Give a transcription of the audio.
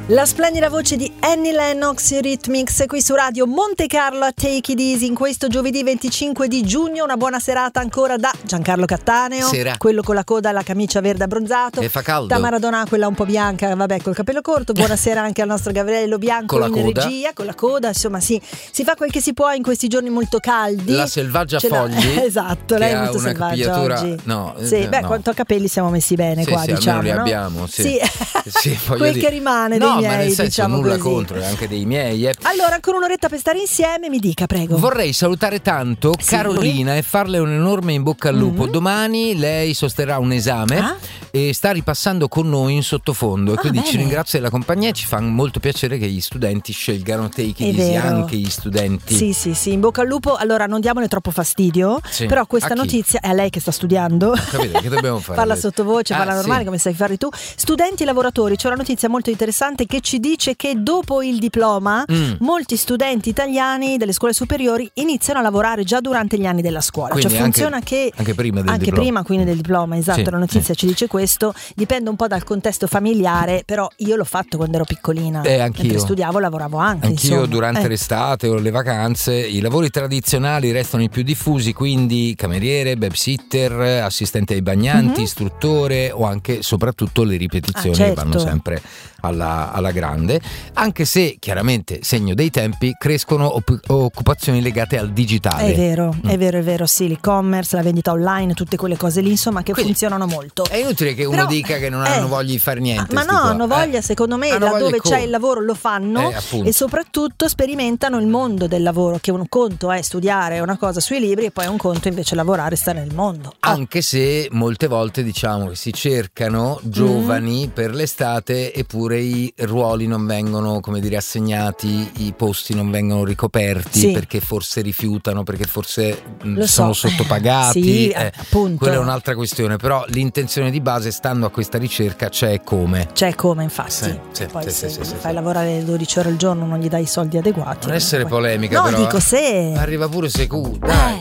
La splendida voce di Annie Lennox, Eurythmics, qui su Radio Monte Carlo a Take It Easy in questo giovedì 25 di giugno. Una buona serata ancora da Giancarlo Cattaneo, Sera. quello con la coda alla camicia verde abbronzato, e fa caldo. Tamara Donà, quella un po' bianca, vabbè, col capello corto. Buonasera anche al nostro Gabriele Bianco con la in coda. regia, con la coda. Insomma, sì, si fa quel che si può in questi giorni molto caldi. La selvaggia Fogli, esatto, lei è molto selvaggia oggi. No, sì, beh, no. quanto a capelli siamo messi bene, sì, qua, sì, diciamo, almeno li no? abbiamo, sì. Sì. Sì, quel che rimane dei no, miei, ma nel senso, diciamo nulla così. contro, anche dei miei. Allora, ancora un'oretta per stare insieme, mi dica, prego. Vorrei salutare tanto Sì. Carolina e farle un enorme in bocca al lupo. Domani lei sosterrà un esame e sta ripassando con noi in sottofondo, e quindi bene. ci ringrazia della compagnia e ci fa molto piacere che gli studenti scelgano Take It È Easy, vero. anche gli studenti. Sì, in bocca al lupo. Allora, non diamole troppo fastidio, Sì. però questa A chi? notizia è a lei che sta studiando. Capite, che dobbiamo fare? Parla sottovoce, parla normale, sì. come sai fare tu. Studenti e lavoratori, c'è una notizia molto interessante che ci dice che dopo il diploma molti studenti italiani delle scuole superiori iniziano a lavorare già durante gli anni della scuola. Quindi cioè funziona che anche prima del anche diploma. prima quindi del diploma, esatto. Sì, La notizia sì. ci dice questo, dipende un po' dal contesto familiare, però io l'ho fatto quando ero piccolina. Anch'io. Mentre studiavo lavoravo anche. Anch'io insomma. durante l'estate o le vacanze. I lavori tradizionali restano i più diffusi, quindi cameriere, babysitter, assistente ai bagnanti, istruttore o anche soprattutto le ripetizioni certo. che vanno sempre alla grande, anche se chiaramente segno dei tempi crescono occupazioni legate al digitale. È vero, sì, l'e-commerce, la vendita online, tutte quelle cose lì, insomma, che Quindi funzionano molto. È inutile che uno Però, dica che non hanno voglia di fare niente. Ma sti no, qua. hanno voglia, secondo me, Hanno laddove voglia c'è il lavoro lo fanno, appunto. e soprattutto sperimentano il mondo del lavoro, che un conto è studiare una cosa sui libri e poi un conto invece lavorare e stare nel mondo. Anche se molte volte diciamo che si cercano giovani per l'estate eppure i ruoli non vengono, come dire, assegnati, i posti non vengono ricoperti, Sì. perché forse rifiutano, perché forse Lo sono so. sottopagati. Sì, appunto. Quella è un'altra questione, però l'intenzione di base, stando a questa ricerca, c'è come. C'è come, infatti. Sì, poi sì, se sì, gli sì, fai sì. lavorare 12 ore al giorno, non gli dai i soldi adeguati. Non essere polemica, no, però. dico se. Arriva pure Secu, dai.